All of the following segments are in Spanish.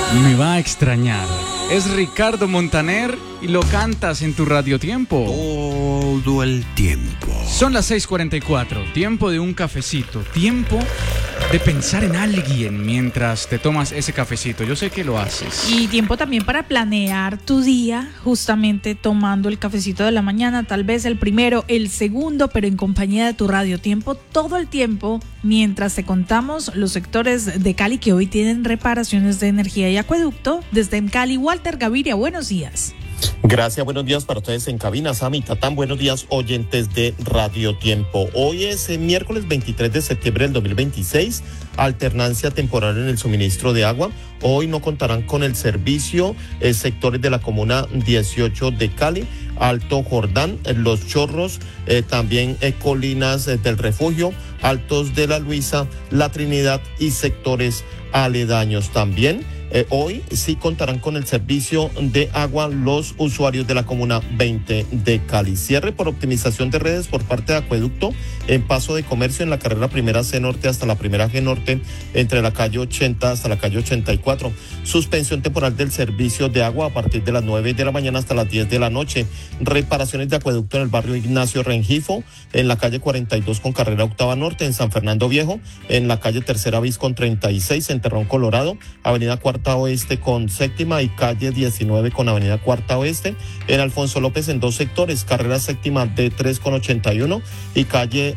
Me va a extrañar. Es Ricardo Montaner y lo cantas en tu radiotiempo. Todo el tiempo. Son las 6:44, tiempo de un cafecito, tiempo de pensar en alguien mientras te tomas ese cafecito. Yo sé que lo haces. Y tiempo también para planear tu día, justamente tomando el cafecito de la mañana, tal vez el primero, el segundo, pero en compañía de tu radiotiempo todo el tiempo, mientras te contamos los sectores de Cali que hoy tienen reparaciones de energía y acueducto. Desde Cali, Walter Gaviria, buenos días. Gracias, buenos días para ustedes en cabina, Sami, Tatán, buenos días oyentes de Radio Tiempo. Hoy es miércoles 23 de septiembre del 2026, alternancia temporal en el suministro de agua. Hoy no contarán con el servicio sectores de la comuna 18 de Cali, Alto Jordán, Los Chorros, también Colinas del Refugio, Altos de la Luisa, La Trinidad y sectores aledaños también. Hoy sí contarán con el servicio de agua los usuarios de la comuna 20 de Cali. Cierre por optimización de redes por parte de Acueducto en Paso de Comercio en la carrera primera C Norte hasta la primera G Norte, entre la calle 80 hasta la calle 84. Suspensión temporal del servicio de agua a partir de las 9 de la mañana hasta las 10 de la noche. Reparaciones de acueducto en el barrio Ignacio Rengifo, en la calle 42 con carrera octava norte, en San Fernando Viejo, en la calle Tercera Bis con 36, en Terrón Colorado, avenida Cuarta Oeste con séptima y calle 19 con avenida Cuarta Oeste, en Alfonso López en dos sectores, carrera séptima D3 con 81 y calle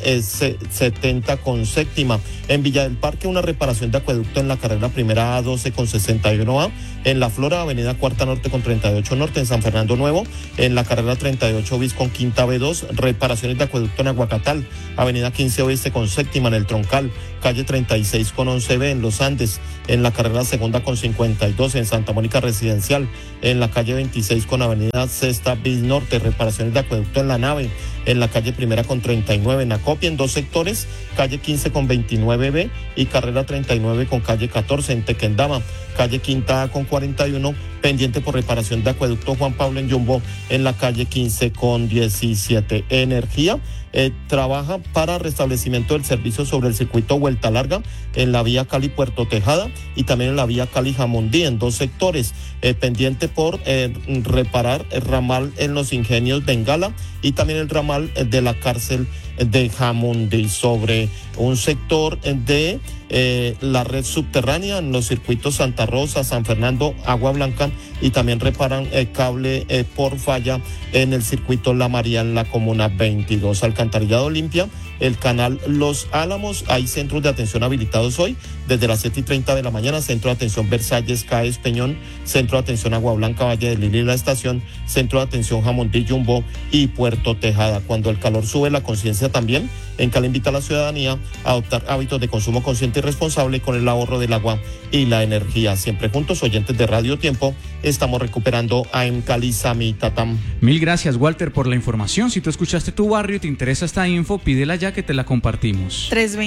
70 con séptima. En Villa del Parque una reparación de acueducto en la carrera primera A12 con 61A, en La Flora avenida Cuarta Norte con 38 Norte, en San Fernando Nuevo, en la carrera 38 bis con quinta B2, reparaciones de acueducto en Aguacatal, avenida 15 Oeste con séptima en el Troncal, calle 36 con 11B en Los Andes, en la carrera segunda con 52 en Santa Mónica Residencial, en la calle 26 con avenida Sexta bis Norte, reparaciones de acueducto en La Nave, en la calle primera con 39 en Acopia, en dos sectores, calle 15 con 29B y carrera 39 con calle 14 en Tequendama, calle Quinta A con 41, pendiente por reparación de acueducto Juan Pablo en Yumbo, en la calle 15 con 17. Energía trabaja para restablecimiento del servicio sobre el circuito Vuelta Larga en la vía Cali Puerto Tejada y también en la vía Cali Jamundí en dos sectores, pendiente por reparar el ramal en los Ingenios Bengala y también el ramal de la cárcel de Jamundí. Sobre un sector de la red subterránea en los circuitos Santa Rosa, San Fernando, Agua Blanca y también reparan cable por falla en el circuito La María en la comuna 22. Alcantarillado limpia el canal Los Álamos. Hay centros de atención habilitados hoy desde las 7:30 de la mañana. Centro de atención Versalles, Caes, Peñón. Centro de atención Agua Blanca, Valle de Lili, La Estación. Centro de atención Jamundí, Yumbo y Puerto Tejada. Cuando el calor sube, la conciencia también. En Cali invita a la ciudadanía a adoptar hábitos de consumo consciente y responsable con el ahorro del agua y la energía. Siempre juntos, oyentes de Radio Tiempo, estamos recuperando a Cali, Sami, Tatam. Mil gracias, Walter, por la información. Si tú escuchaste tu barrio y te interesa esta info, pídela ya que te la compartimos.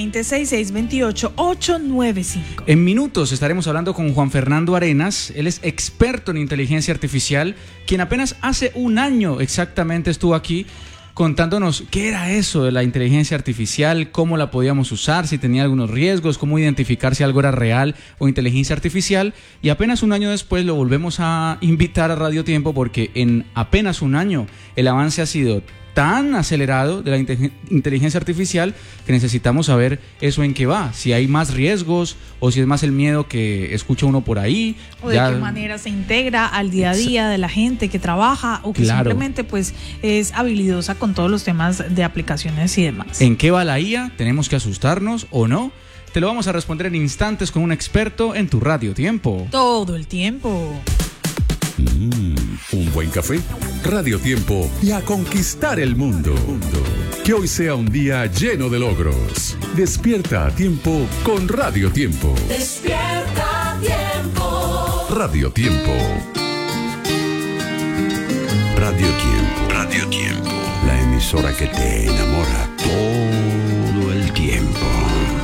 320-6628-895. En minutos estaremos hablando con Juan Fernando Arenas. Él es experto en inteligencia artificial, quien apenas hace un año exactamente estuvo aquí contándonos qué era eso de la inteligencia artificial, cómo la podíamos usar, si tenía algunos riesgos, cómo identificar si algo era real o inteligencia artificial. Y apenas un año después lo volvemos a invitar a Radio Tiempo porque en apenas un año el avance ha sido tan acelerado de la inteligencia artificial que necesitamos saber eso en qué va, si hay más riesgos o si es más el miedo que escucha uno por ahí. O de qué manera se integra al día a día de la gente que trabaja o que simplemente pues es habilidosa con todos los temas de aplicaciones y demás. ¿En qué va la IA? ¿Tenemos que asustarnos o no? Te lo vamos a responder en instantes con un experto en tu Radio Tiempo. Todo el tiempo. Un buen café, Radio Tiempo y a conquistar el mundo. Que hoy sea un día lleno de logros. Despierta a tiempo con Radio Tiempo. Despierta a tiempo. Radio Tiempo. Radio Tiempo. Radio Tiempo. La emisora que te enamora todo el tiempo.